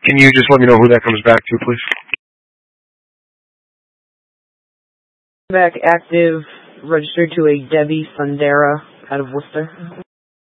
Can you just let me know who that comes back to, please? Back active, registered to a Debbie Sundara out of Worcester.